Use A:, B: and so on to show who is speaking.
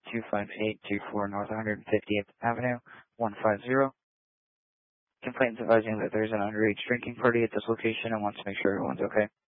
A: 25824 North 150th Avenue, 150. Complainant's advising that there's an underage drinking party at this location and wants to make sure everyone's okay.